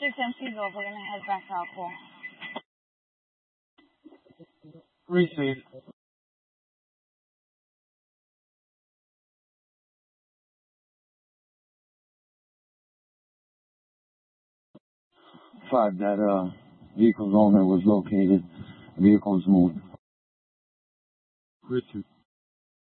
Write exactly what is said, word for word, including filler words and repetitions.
six M C's over. We're gonna head back out there. Receive. Five, that uh, vehicle's owner was located. The vehicle was moved. Richard.